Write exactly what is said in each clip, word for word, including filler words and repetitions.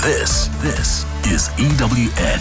This, this is E W N.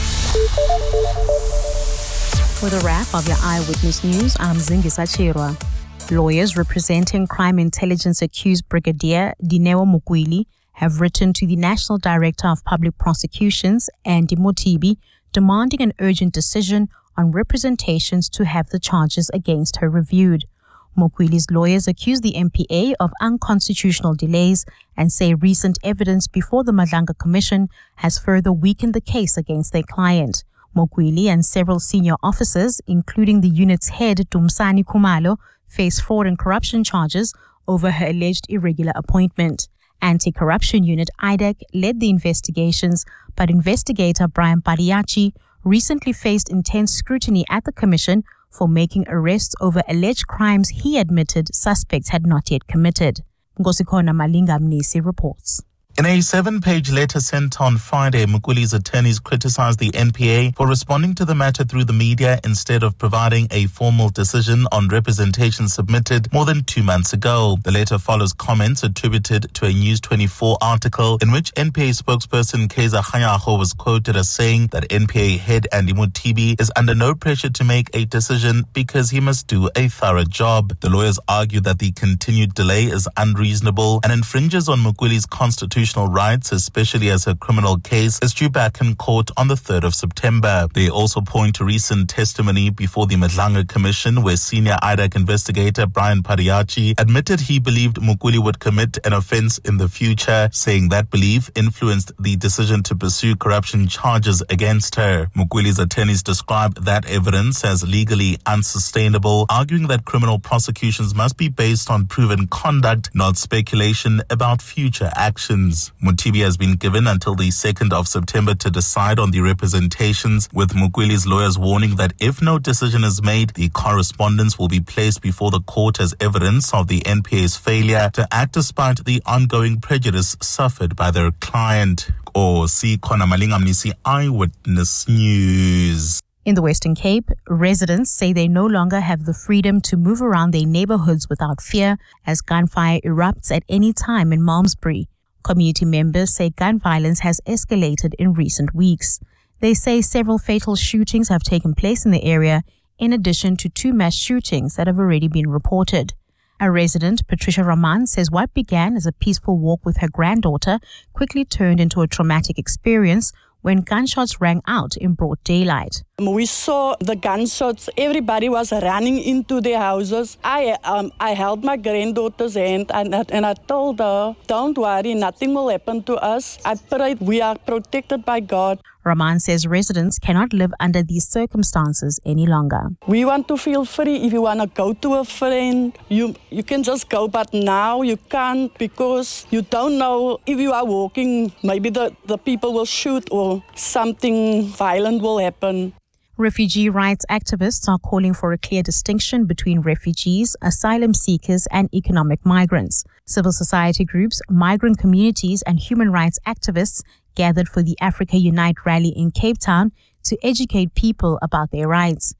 With a wrap of your Eyewitness News, I'm Zingisa Chirwa. Lawyers representing crime intelligence accused Brigadier Dineo Mukweli have written to the National Director of Public Prosecutions, Andy Mothibi, demanding an urgent decision on representations to have the charges against her reviewed. Mukweli's lawyers accuse the M P A of unconstitutional delays and say recent evidence before the Madlanga Commission has further weakened the case against their client. Mukweli and several senior officers, including the unit's head Dumsani Kumalo, face fraud and corruption charges over her alleged irregular appointment. Anti-Corruption Unit I D A C led the investigations, but investigator Brian Padiachi recently faced intense scrutiny at the Commission for making arrests over alleged crimes he admitted suspects had not yet committed. Ngosikona Malinga Mnisi reports. In a seven-page letter sent on Friday, Mukweli's attorneys criticized the N P A for responding to the matter through the media instead of providing a formal decision on representation submitted more than two months ago. The letter follows comments attributed to a News twenty-four article in which N P A spokesperson Keza Khanyaho was quoted as saying that N P A head Andy Mothibi is under no pressure to make a decision because he must do a thorough job. The lawyers argue that the continued delay is unreasonable and infringes on Mukweli's constitutional rights, especially as her criminal case is due back in court on the third of September. They also point to recent testimony before the Madlanga Commission where senior I D A C investigator Brian Padiachi admitted he believed Mukweli would commit an offense in the future, saying that belief influenced the decision to pursue corruption charges against her. Mukweli's attorneys described that evidence as legally unsustainable, arguing that criminal prosecutions must be based on proven conduct, not speculation about future actions. Mothibi has been given until the second of September to decide on the representations, with Mukweli's lawyers warning that if no decision is made, the correspondence will be placed before the court as evidence of the N P A's failure to act despite the ongoing prejudice suffered by their client. Or see Kona Malinga Mnisi, Eyewitness News. In the Western Cape, residents say they no longer have the freedom to move around their neighborhoods without fear as gunfire erupts at any time in Malmesbury. Community members say gun violence has escalated in recent weeks. They say several fatal shootings have taken place in the area, in addition to two mass shootings that have already been reported. A resident, Patricia Raman, says what began as a peaceful walk with her granddaughter quickly turned into a traumatic experience when gunshots rang out in broad daylight. We saw the gunshots. Everybody was running into their houses. I um, I held my granddaughter's hand and, and I told her, don't worry, nothing will happen to us. I prayed we are protected by God. Raman says residents cannot live under these circumstances any longer. We want to feel free. If you want to go to a friend, you, you can just go. But now you can't because you don't know if you are walking, maybe the, the people will shoot or something violent will happen. Refugee rights activists are calling for a clear distinction between refugees, asylum seekers, and economic migrants. Civil society groups, migrant communities, and human rights activists gathered for the Africa Unite rally in Cape Town to educate people about their rights.